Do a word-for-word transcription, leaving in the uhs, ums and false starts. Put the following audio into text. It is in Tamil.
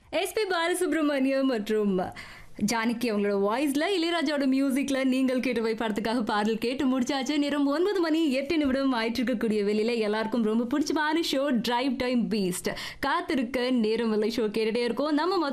எஸ்பி பாலசுப்ரமணியம் மற்றும் ஜானகி அவங்களோட வாய்ஸ்ல இளையராஜாவோட மியூசிக்ல நீங்கள் கேட்டு போய் படத்துக்காக பாடல் கேட்டு முடிச்சாச்சு. நேரம் ஒன்பது மணி எட்டு நிமிடம் ஆயிட்டு இருக்கக்கூடிய வெளியில எல்லாருக்கும் ரொம்ப பிடிச்சமான ஷோ டிரைவ் டைம் பீஸ்ட். காத்திருக்க நேரம் இல்லை ஷோ கேட்டுட்டே இருக்கோம். நம்ம